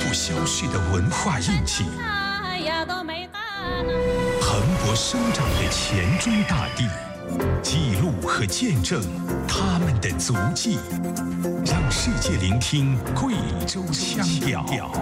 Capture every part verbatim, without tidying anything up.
不消逝的文化印记，蓬勃生长的黔中大地，记录和见证他们的足迹，让世界聆听贵州腔调。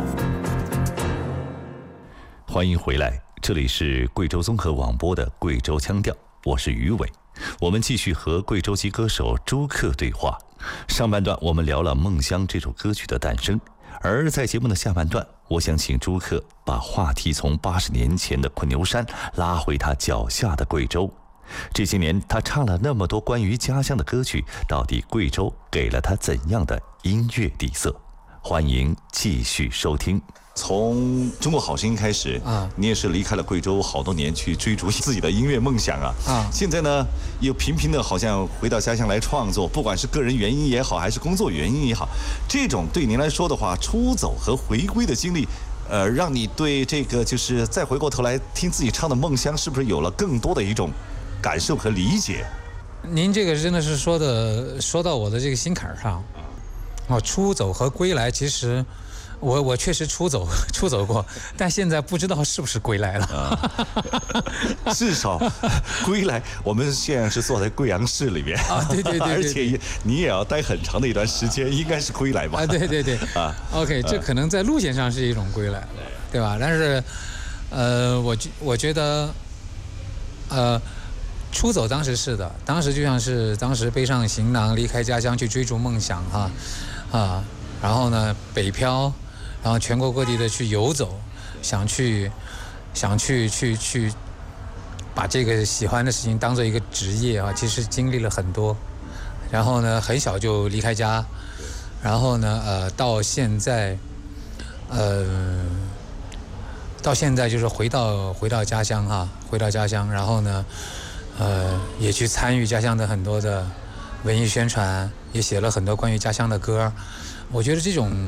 欢迎回来，这里是贵州综合广播的贵州腔调，我是于伟。我们继续和贵州籍歌手朱克对话。上半段我们聊了《梦乡》这首歌曲的诞生，而在节目的下半段，我想请朱克把话题从八十年前的昆牛山拉回他脚下的贵州。这些年他唱了那么多关于家乡的歌曲，到底贵州给了他怎样的音乐底色？欢迎继续收听。从中国好声音开始啊，你也是离开了贵州好多年，去追逐自己的音乐梦想啊。啊，现在呢又频频的好像回到家乡来创作，不管是个人原因也好，还是工作原因也好，这种对您来说的话，出走和回归的经历，呃，让你对这个就是再回过头来听自己唱的《梦乡》，是不是有了更多的一种感受和理解？ 您这个真的是说的说到我的这个心坎上。哦，出走和归来，其实我我确实出走出走过，但现在不知道是不是归来了。 啊、至少归来，我们现在是坐在贵阳市里面啊，对对 对, 对, 对， 而且你也要待很长的一段时间，应该是归来吧？ 啊，对对对，啊 ，OK， 这可能在路线上是一种归来，对吧？但是，呃，我我觉得，呃。出走当时是的，当时就像是当时背上行囊离开家乡去追逐梦想哈，啊，然后呢北漂，然后全国各地的去游走，想去想去去去把这个喜欢的事情当做一个职业啊，其实经历了很多，然后呢很小就离开家，然后呢呃到现在，呃到现在就是回到回到家乡哈，回到家乡，然后呢。呃，也去参与家乡的很多的文艺宣传，也写了很多关于家乡的歌。我觉得这种，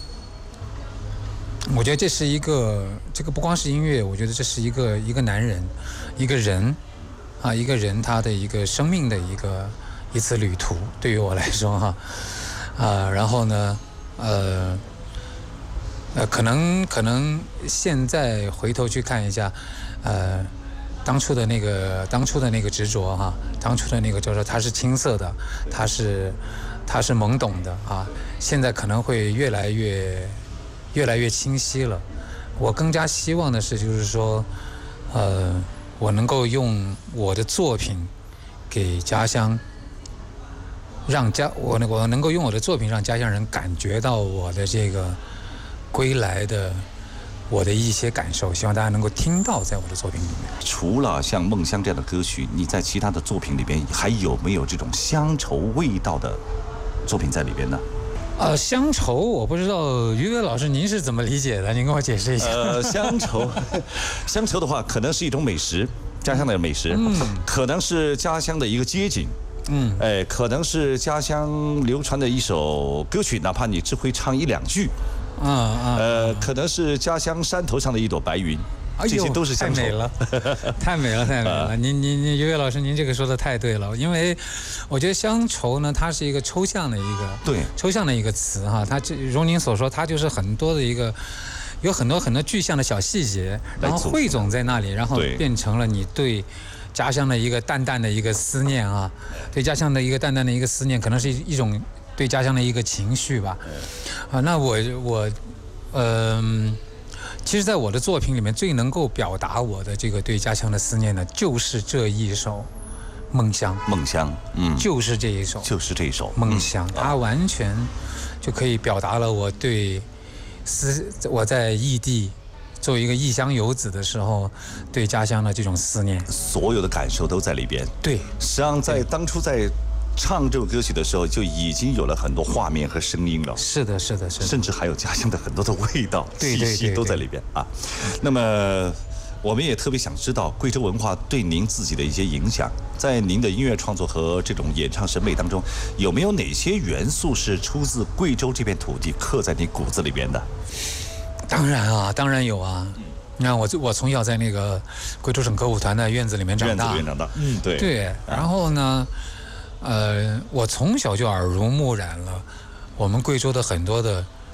我觉得这是一个，这个不光是音乐，我觉得这是一个一个男人，一个人，啊，一个人他的一个生命的一个一次旅途。对于我来说哈，啊，然后呢，呃，呃，可能可能现在回头去看一下，呃。当初的那个，当初的那个执着哈，当初的那个就是说它是青涩的，它是，它是懵懂的啊。现在可能会越来越，越来越清晰了。我更加希望的是，就是说，呃，我能够用我的作品给家乡，让家我我能够用我的作品让家乡人感觉到我的这个归来的。我的一些感受，希望大家能够听到，在我的作品里面。 除了像《梦乡》这样的歌曲，你在其他的作品里边还有没有这种乡愁味道的作品在里边呢？ 呃，乡愁，我不知道于伟老师您是怎么理解的？您跟我解释一下。 呃，乡愁，乡愁的话，可能是一种美食，家乡的美食，嗯，可能是家乡的一个街景。嗯，哎，可能是家乡流传的一首歌曲，哪怕你只会唱一两句。啊啊，呃，可能是家乡山头上的一朵白云，这些都是乡愁。 太美了，太美了，太美了！您您您，于伟老师，您这个说的太对了。因为我觉得乡愁呢，它是一个抽象的一个对抽象的一个词哈，它就如您所说，它就是很多的一个有很多很多具象的小细节，然后汇总在那里，然后变成了你对家乡的一个淡淡的一个思念啊，对家乡的一个淡淡的一个思念，可能是一种。对家乡的一个情绪吧，啊，那我我，嗯、呃，其实，在我的作品里面，最能够表达我的这个对家乡的思念呢，就是这一首《梦乡》。 梦乡，嗯， 就是这一首， 就是这一首《 梦乡》，嗯，它完全就可以表达了我对思我在异地作为一个异乡游子的时候，对家乡的这种思念， 所有的感受都在里边。 对， 实际上在当初在。唱这首歌曲的时候，就已经有了很多画面和声音了。 是的，是的，是的， 甚至还有家乡的很多的味道、气息都在里边啊。那么，我们也特别想知道贵州文化对您自己的一些影响，在您的音乐创作和这种演唱审美当中，有没有哪些元素是出自贵州这片土地，刻在你骨子里边的？ 当然啊，当然有啊。你看我我从小在那个贵州省歌舞团的院子里面长大， 院子里面长大，嗯，对对。然后呢？呃，我从小就耳濡目染了我们贵州的很多的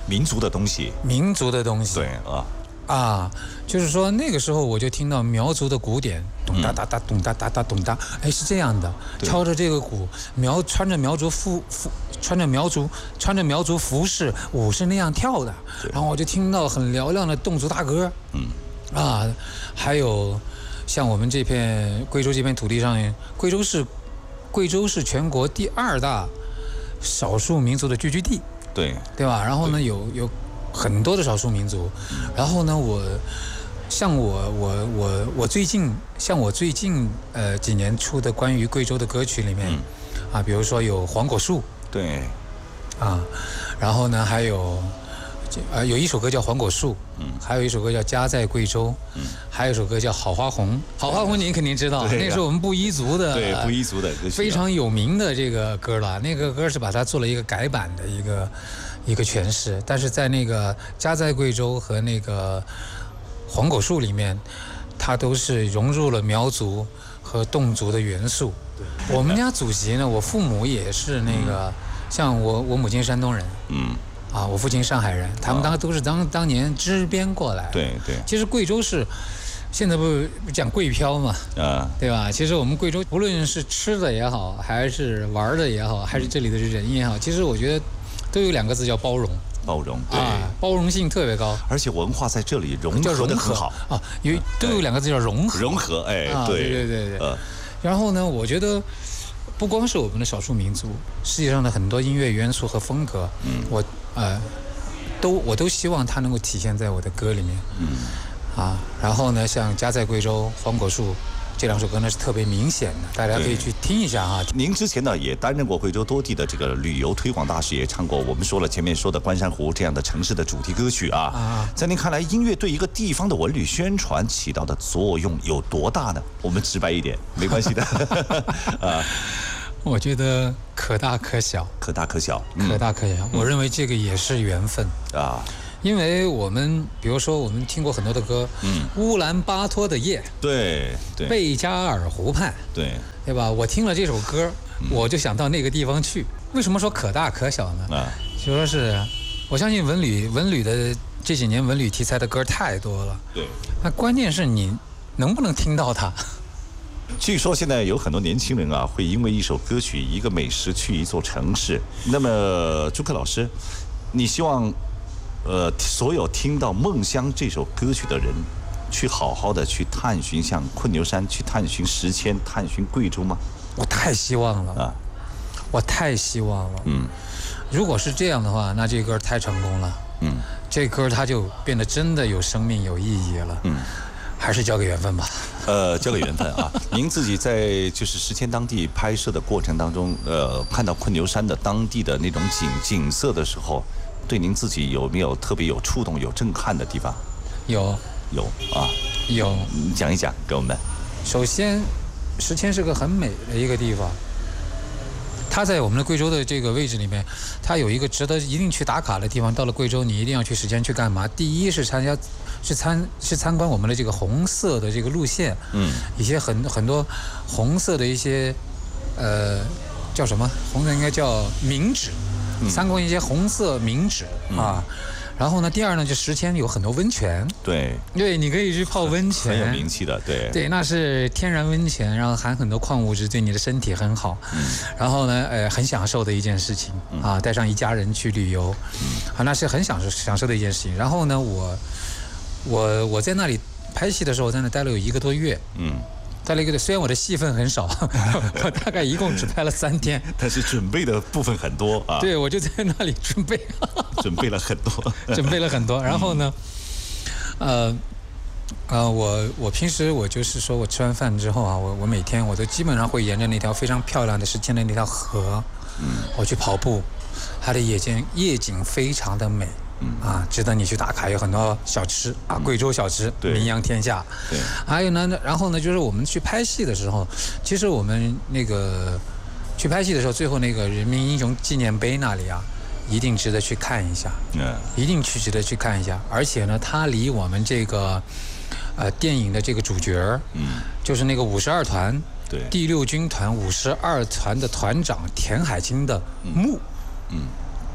民族的东西， 民族的东西。 对啊。 啊，就是说那个时候我就听到苗族的鼓点，咚哒哒哒，咚哒哒哒，咚哒，哎，是这样的，敲着这个鼓，苗穿着苗族服服，穿着苗族穿着苗族服饰，舞是那样跳的，然后我就听到很嘹亮的侗族大歌，嗯，啊，还有像我们这片贵州这片土地上，贵州是贵州是全国第二大少数民族的聚居地， 对， 对吧？然后呢，有有。很多的少数民族，然后呢，我像我我我我最近像我最近呃几年出的关于贵州的歌曲里面，嗯、啊，比如说有黄果树， 对， 啊，然后呢还有呃有一首歌叫黄果树，嗯，还有一首歌叫家在贵州，嗯，还有一首歌叫好花红，好花红您肯定知道，那是我们布依族的， 对布依族的歌曲， 非常有名的这个歌了，那个歌是把它做了一个改版的一个。一个诠释，但是在那个家在贵州和那个黄果树里面，它都是融入了苗族和侗族的元素。我们家祖籍呢，我父母也是那个，嗯、像我我母亲山东人，嗯，啊，我父亲上海人，他们当都是当当年支边过来。 对对。 其实贵州是。现在不讲贵漂嘛，啊，对吧？其实我们贵州无论是吃的也好，还是玩的也好，还是这里的人也好，其实我觉得都有两个字叫包容。 包容，对， 啊，包容性特别高， 而且文化在这里融合的很好啊，有都有两个字叫融合。 融合，哎， 啊、对对对对。呃、然后呢，我觉得不光是我们的少数民族，世界上的很多音乐元素和风格，嗯，我呃都我都希望它能够体现在我的歌里面，嗯。啊，然后呢，像家在贵州、黄果树这两首歌呢是特别明显的，大家可以去听一下啊。 您之前呢也担任过贵州多地的这个旅游推广大使，也唱过我们说了前面说的关山湖这样的城市的主题歌曲啊。啊，在您看来，音乐对一个地方的文旅宣传起到的作用有多大呢？我们直白一点，没关系的。啊， 我觉得可大可小， 可大可小， 可大可小。嗯、我认为这个也是缘分啊。因为我们比如说我们听过很多的歌，嗯，乌兰巴托的夜， 对对， 贝加尔湖畔， 对对吧？我听了这首歌，嗯、我就想到那个地方去。为什么说可大可小呢？啊，就说是，我相信文旅文旅的这几年文旅题材的歌太多了， 对， 那关键是你能不能听到它。 据说现在有很多年轻人啊，会因为一首歌曲、一个美食去一座城市。那么朱克老师，你希望？呃，所有听到《梦乡》这首歌曲的人，去好好的去探寻像困牛山，去探寻石阡，探寻贵州吗？ 我太希望了啊！我太希望了。嗯，如果是这样的话，那这歌太成功了。嗯，这歌它就变得真的有生命、有意义了。嗯，还是交给缘分吧。 呃，交给缘分啊！您自己在就是石阡当地拍摄的过程当中，呃，看到困牛山的当地的那种景景色的时候。对您自己有没有特别有触动、有震撼的地方？ 有， 有啊， 有。 你讲一讲给我们。 首先，石阡是个很美的一个地方，它在我们的贵州的这个位置里面，它有一个值得一定去打卡的地方。到了贵州，你一定要去石阡去干嘛？第一是参加，是参是参观我们的这个红色的这个路线，嗯，一些很很多红色的一些，呃，叫什么？红色应该叫冥纸。参观一些红色冥纸、嗯、啊，然后呢，第二呢，就石阡有很多温泉， 对， 对，你可以去泡温泉， 很有名气的，对， 对，那是天然温泉，然后含很多矿物质，对你的身体很好，嗯、然后呢，呃，很享受的一件事情、嗯、啊，带上一家人去旅游，嗯、啊，那是很享受享受的一件事情。然后呢，我我我在那里拍戏的时候，在那待了有一个多月，嗯。待了一个，虽然我的戏份很少，我大概一共只拍了三天， 但是准备的部分很多啊。 对，我就在那里准备， 准备了很多， 准备了很多。然后呢，呃，呃，我我平时我就是说我吃完饭之后啊，我我每天我都基本上会沿着那条非常漂亮的石阡的那条河，嗯，我去跑步，它的夜间夜景非常的美。嗯啊，值得你去打卡，有很多小吃啊，贵州小吃名扬天下。 对， 还有呢，然后呢，就是我们去拍戏的时候，其实我们那个去拍戏的时候，最后那个人民英雄纪念碑那里啊，一定值得去看一下。嗯，一定去值得去看一下。而且呢，它离我们这个呃电影的这个主角，嗯，就是那个五十二团， 对， 第六军团五十二团的团长田海清的墓，嗯。嗯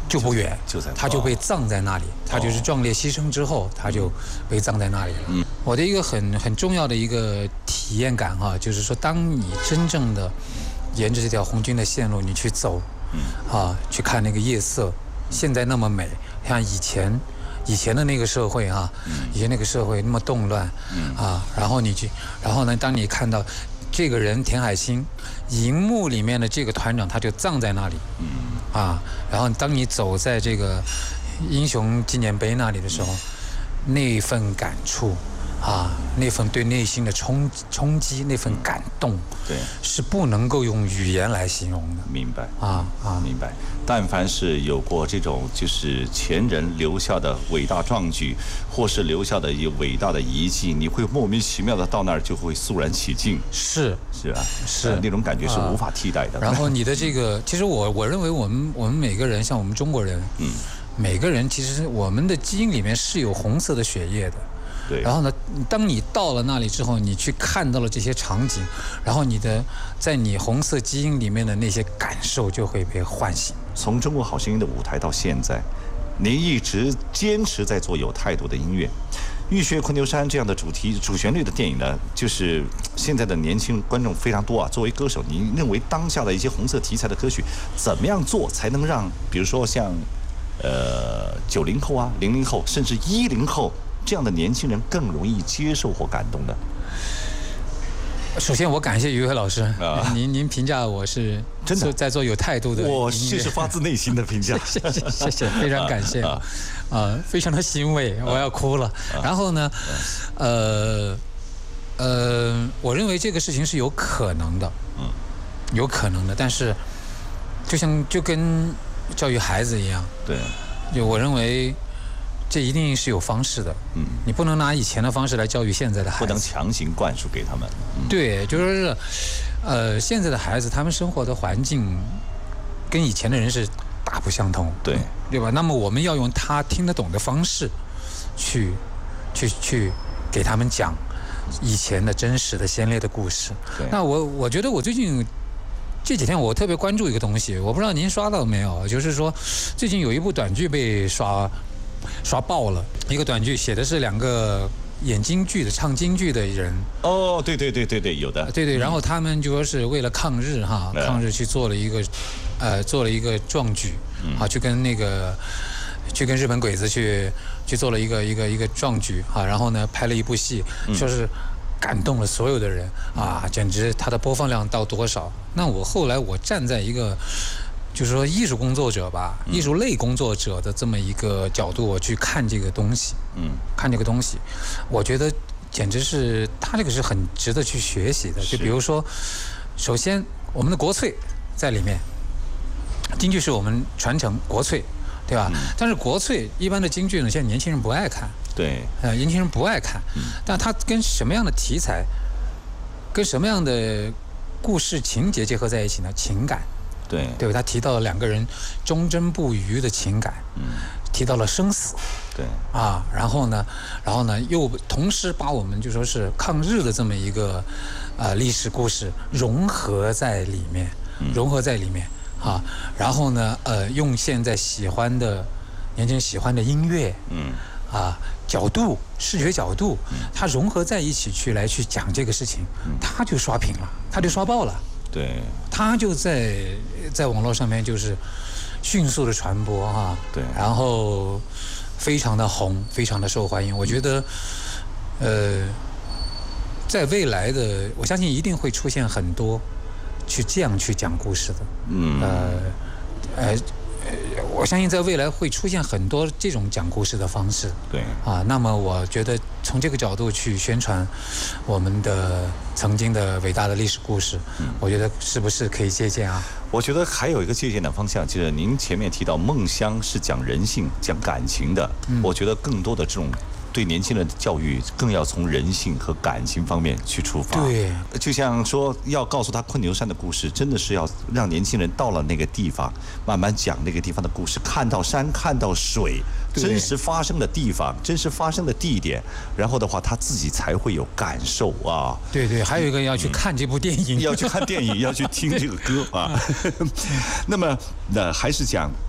就不远， 就在他就被葬在那里，他就是壮烈牺牲之后，他就被葬在那里了。嗯，我的一个很很重要的一个体验感哈，就是说，当你真正的沿着这条红军的线路你去走，嗯，啊，去看那个夜色，现在那么美，像以前以前的那个社会啊，以前那个社会那么动乱，嗯啊，然后你去，然后呢，当你看到这个人田海清，荧幕里面的这个团长他就葬在那里，嗯啊，然后当你走在这个英雄纪念碑那里的时候，那份感触啊，那份对内心的冲冲击，那份感动， 对， 是不能够用语言来形容的。 明白啊啊， 明白。但凡是有过这种就是前人留下的伟大壮举，或是留下的一伟大的遗迹，你会莫名其妙的到那儿就会肃然起敬。 是是啊， 是、 呃、那种感觉是无法替代的。 然后你的这个，其实我我认为我们我们每个人，像我们中国人，嗯，每个人其实我们的基因里面是有红色的血液的。 对， 然后呢，当你到了那里之后，你去看到了这些场景，然后你的在你红色基因里面的那些感受就会被唤醒。 从《中国好声音》的舞台到现在，您一直坚持在做有态度的音乐。《浴血昆牛山》这样的主题主旋律的电影呢，就是现在的年轻观众非常多啊。作为歌手，您认为当下的一些红色题材的歌曲，怎么样做才能让，比如说像，呃，九零后啊、零零后，甚至一零后？这样的年轻人更容易接受或感动的。 首先，我感谢于伟老师， 啊、 您您评价我是真的在做有态度的音乐， 我这是发自内心的评价， 谢谢谢谢，非常感谢啊、呃，非常的欣慰，我要哭了。 啊、 然后呢，呃呃，我认为这个事情是有可能的，嗯，有可能的，但是就像就跟教育孩子一样， 对， 就我认为。这一定是有方式的，嗯，你不能拿以前的方式来教育现在的孩子， 不能强行灌输给他们。 嗯、对，就是说，呃，现在的孩子他们生活的环境跟以前的人是大不相同， 对， 对吧？那么我们要用他听得懂的方式去，去去给他们讲以前的真实的先烈的故事。那我我觉得我最近。这几天我特别关注一个东西，我不知道您刷到没有，就是说最近有一部短剧被刷刷爆了，一个短剧写的是两个演京剧的、唱京剧的人。 哦，对对对对对，有的。 对对，然后他们就说是为了抗日哈，嗯、抗日去做了一个，呃，做了一个壮举，啊，去跟那个，去跟日本鬼子去去做了一个一个一个壮举啊，然后呢拍了一部戏，说是。感动了所有的人啊！简直它的播放量到多少？那我后来我站在一个，就是说艺术工作者吧，艺术类工作者的这么一个角度，我去看这个东西，嗯，看这个东西，我觉得简直是他这个是很值得去学习的。就比如说，首先我们的国粹在里面，京剧是我们传承国粹，对吧？嗯、但是国粹一般的京剧呢，现在年轻人不爱看。 对， 呃，年轻人不爱看，嗯、但它跟什么样的题材，跟什么样的故事情节结合在一起呢？情感， 对， 对吧？他提到了两个人忠贞不渝的情感，嗯，提到了生死， 对， 啊，然后呢，然后呢，又同时把我们就说是抗日的这么一个呃历史故事融合在里面，嗯、融合在里面啊，然后呢，呃，用现在喜欢的年轻人喜欢的音乐，嗯，啊。角度、视觉角度，它融合在一起去来去讲这个事情，它就刷屏了，它就刷爆了。 对， 它就在在网络上面就是迅速的传播哈。 对， 然后非常的红，非常的受欢迎。我觉得，呃，在未来的，我相信一定会出现很多去这样去讲故事的。嗯。呃，呃。我相信在未来会出现很多这种讲故事的方式， 对啊，那么我觉得从这个角度去宣传我们的曾经的伟大的历史故事，嗯、我觉得是不是可以借鉴啊？ 我觉得还有一个借鉴的方向，就是您前面提到梦乡是讲人性、讲感情的，嗯、我觉得更多的这种。对年轻人的教育更要从人性和感情方面去出发。 对， 就像说要告诉他昆牛山的故事，真的是要让年轻人到了那个地方，慢慢讲那个地方的故事，看到山，看到水，真实发生的地方，真实发生的地点，然后的话他自己才会有感受啊。 对对，还有一个要去看这部电影， 嗯、要去看电影，要去听这个歌啊。那么，那还是讲。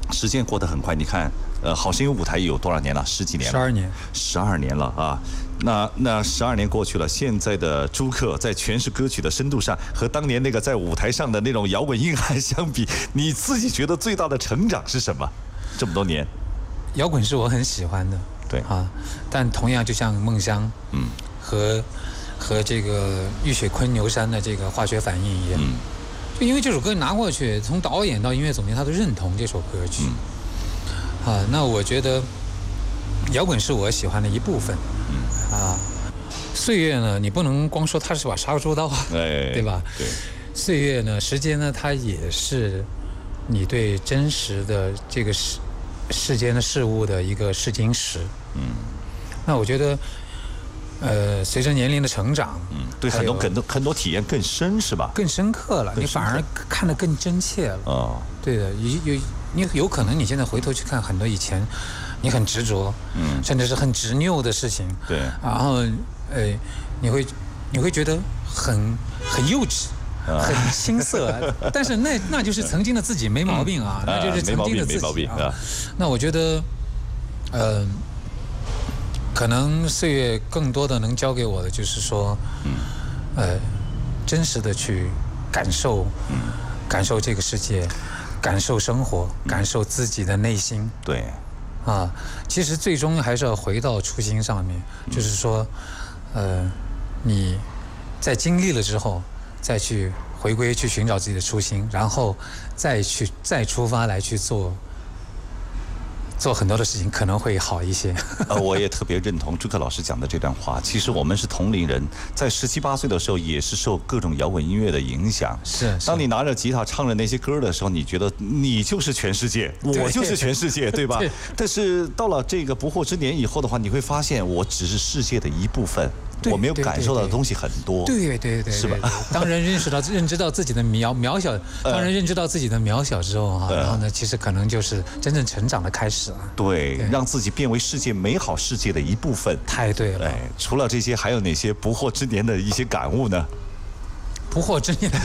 时间过得很快，你看，呃，好声音舞台有多少年了？十几年了， 十二年， 十二年了啊！那那十二年过去了，现在的朱克在诠释歌曲的深度上，和当年那个在舞台上的那种摇滚硬汉相比，你自己觉得最大的成长是什么？这么多年， 摇滚是我很喜欢的， 对啊，但同样就像梦乡，嗯，和和这个浴血昆牛山的这个化学反应一样，嗯。就因为这首歌拿过去，从导演到音乐总监，他都认同这首歌曲。嗯、啊，那我觉得摇滚是我喜欢的一部分。嗯、啊，岁月呢，你不能光说它是把杀猪刀，哎、对吧？ 对。 岁月呢，时间呢，它也是你对真实的这个世世间的事物的一个试金石。嗯。那我觉得。呃，随着年龄的成长， 嗯，对很多很多很多体验更深，是吧？ 更深刻了，你反而看得更真切了。哦，对的，有有你有可能你现在回头去看很多以前你很执着，嗯，甚至是很执拗的事情， 对， 然后呃，你会你会觉得很很幼稚。很青涩，但是那那就是曾经的自己没毛病啊，那就是曾经的自己啊。那我觉得，呃。可能岁月更多的能教给我的就是说，嗯，呃，真实的去感受，嗯，感受这个世界，感受生活，嗯、感受自己的内心。 对， 啊，其实最终还是要回到初心上面，嗯、就是说，呃，你在经历了之后，再去回归，去寻找自己的初心，然后再去再出发来去做。做很多的事情可能会好一些。 呃，我也特别认同朱克老师讲的这段话。其实我们是同龄人，在十七八岁的时候，也是受各种摇滚音乐的影响。 是。 当你拿着吉他唱着那些歌的时候，你觉得你就是全世界，我就是全世界，对吧？对。但是到了这个不惑之年以后的话，你会发现，我只是世界的一部分。我没有感受到的东西很多， 对对对， 是吧？ 当人认识到、认知到自己的渺渺小，当人认知到自己的渺小之后哈，然后呢，其实可能就是真正成长的开始了。 对，让自己变为世界美好世界的一部分。 太对了。 哎，除了这些，还有哪些不惑之年的一些感悟呢？ 不惑之年的